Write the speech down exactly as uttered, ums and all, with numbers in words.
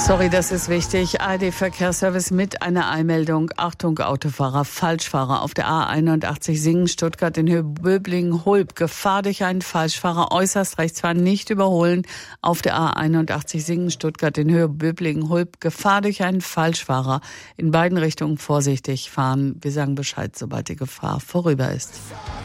Sorry, das ist wichtig. A R D-Verkehrsservice mit einer Eilmeldung. Achtung, Autofahrer, Falschfahrer auf der A einundachtzig Singen, Stuttgart in Höhe Böblingen-Hulb. Gefahr durch einen Falschfahrer, äußerst rechts fahren, nicht überholen. Auf der A einundachtzig Singen, Stuttgart in Höhe Böblingen-Hulb. Gefahr durch einen Falschfahrer. In beiden Richtungen vorsichtig fahren. Wir sagen Bescheid, sobald die Gefahr vorüber ist.